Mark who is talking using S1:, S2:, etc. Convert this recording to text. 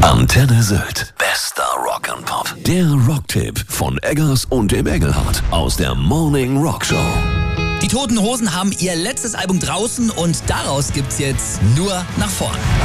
S1: Antenne Sylt. Bester Rock'n'Pop. Der Rocktipp von Eggers und dem Engelhardt aus der Morning Rock Show.
S2: Die Toten Hosen haben ihr letztes Album draußen und daraus gibt's jetzt nur nach vorn.